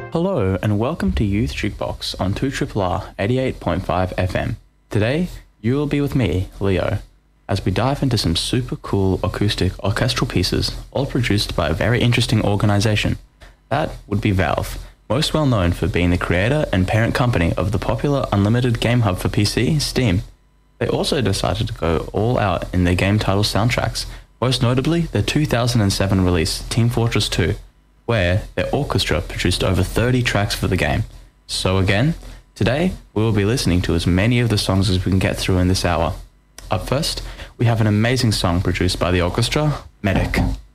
Hello and welcome to Youth Jukebox on 2RRR 88.5 FM. Today, you will be with me, Leo, as we dive into some super cool acoustic orchestral pieces, all produced by a very interesting organisation. That would be Valve, most well known for being the creator and parent company of the popular unlimited game hub for PC, Steam. They also decided to go all out in their game title soundtracks, most notably their 2007 release, Team Fortress 2, where their orchestra produced over 30 tracks for the game. So again, today we will be listening to as many of the songs as we can get through in this hour. Up first, we have an amazing song produced by the orchestra, Medic.